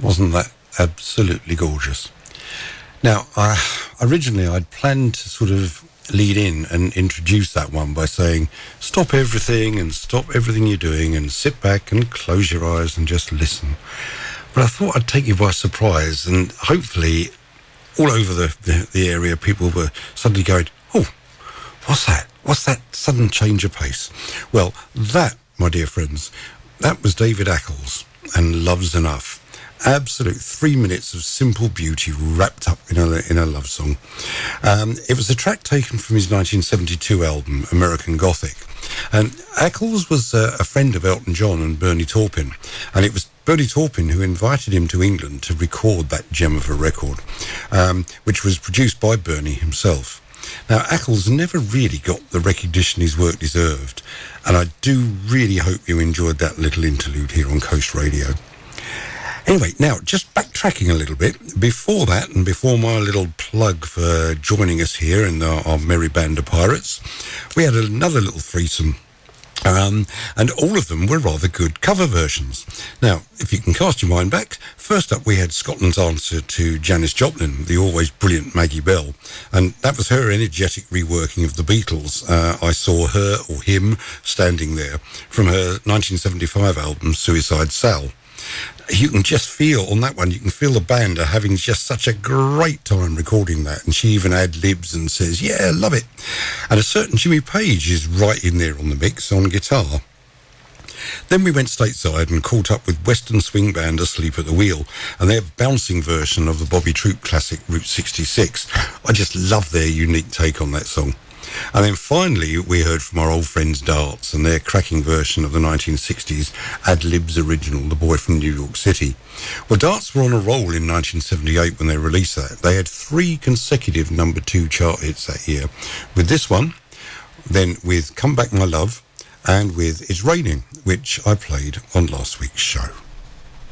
Wasn't that absolutely gorgeous? Now, originally I'd planned to sort of lead in and introduce that one by saying, stop everything and stop everything you're doing and sit back and close your eyes and just listen. But I thought I'd take you by surprise, and hopefully all over the area people were suddenly going, oh, what's that? What's that sudden change of pace? Well, that, my dear friends, that was David Ackles and Love's Enough. Absolute 3 minutes of simple beauty wrapped up in a love song. It was a track taken from his 1972 album, American Gothic. And Ackles was a friend of Elton John and Bernie Taupin. And it was Bernie Taupin who invited him to England to record that gem of a record, which was produced by Bernie himself. Now, Ackles never really got the recognition his work deserved. And I do really hope you enjoyed that little interlude here on Coast Radio. Anyway, now, just backtracking a little bit, before that, and before my little plug for joining us here in our merry band of pirates, we had another little threesome, and all of them were rather good cover versions. Now, if you can cast your mind back, first up we had Scotland's answer to Janis Joplin, the always brilliant Maggie Bell, and that was her energetic reworking of the Beatles. I saw her, or him, standing there, from her 1975 album, Suicide Sal. You can just feel, on that one, you can feel the band are having just such a great time recording that. And she even ad-libs and says, yeah, love it. And a certain Jimmy Page is right in there on the mix on guitar. Then we went stateside and caught up with Western swing band Asleep at the Wheel and their bouncing version of the Bobby Troup classic Route 66. I just love their unique take on that song. And then finally, we heard from our old friends Darts and their cracking version of the 1960s ad-libs original, The Boy from New York City. Well, Darts were on a roll in 1978 when they released that. They had 3 consecutive number 2 chart hits that year, with this one, then with Come Back My Love, and with It's Raining, which I played on last week's show.